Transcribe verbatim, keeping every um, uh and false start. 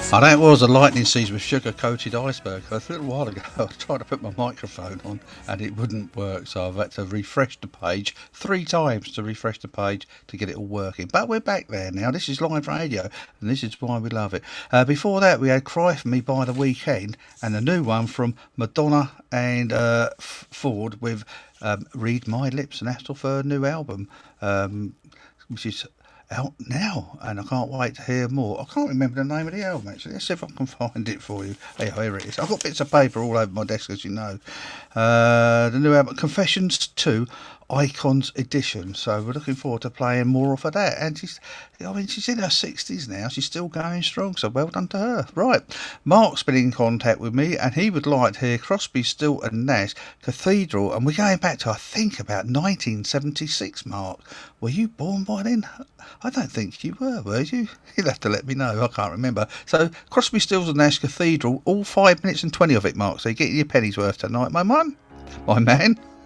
Oh, that was a lightning season with sugar-coated iceberg. A little while ago, I tried to put my microphone on and it wouldn't work, so I've had to refresh the page three times to refresh the page to get it all working. But we're back there now. This is live radio, and this is why we love it. Uh, before that, we had "Cry for Me" by The Weeknd, and a new one from Madonna and uh, Ford with um, "Read My Lips," and that's off her new album, um, which is out now, and I can't wait to hear more. I can't remember the name of the album actually. Let's see if I can find it for you. Hey, here it is. I've got bits of paper all over my desk, as you know. Uh, the new album, Confessions two, Icons Edition. So we're looking forward to playing more off of that. And she's, I mean, she's in her sixties now. She's still going strong. So well done to her. Right, Mark's been in contact with me, and he would like to hear Crosby, Still and Nash, Cathedral. And we're going back to, I think, about nineteen seventy-six. Mark, were you born by then? I don't think you were, were you? You'll have to let me know. I can't remember. So Crosby, Stills and Nash, Cathedral, all five minutes and twenty of it, Mark. So you're getting your pennies worth tonight, my man. My man.